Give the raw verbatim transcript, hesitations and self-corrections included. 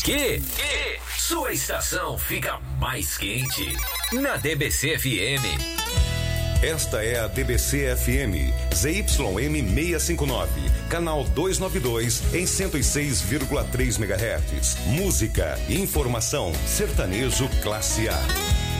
Aqui, sua estação fica mais quente. Na D B C F M. Esta é a D B C F M, Z Y M seiscentos e cinquenta e nove, canal duzentos e noventa e dois, em cento e seis vírgula três megahertz. Música, informação, sertanejo classe A.